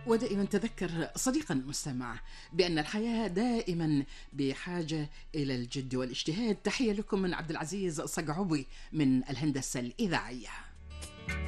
ودائما تذكر صديقا المستمع بأن الحياة دائما بحاجة إلى الجد والاجتهاد. تحية لكم من عبد العزيز صقعبي من الهندسة الإذاعية.